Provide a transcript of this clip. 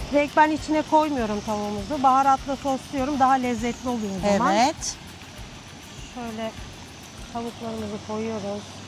Direkt ben içine koymuyorum tavuğumuzu. Baharatla sosluyorum. Daha lezzetli oluyor o zaman. Evet. Şöyle tavuklarımızı koyuyoruz.